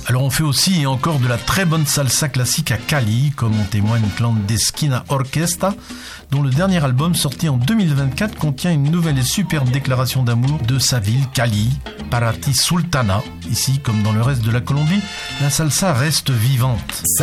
Alors on fait aussi et encore de la très bonne salsa classique à Cali, comme en témoigne Clandestina Orquesta, dont le dernier album sorti en 2024 contient une nouvelle et superbe déclaration d'amour de sa ville, Cali, Parati Sultana. Ici, comme dans le reste de la Colombie, la salsa reste vivante.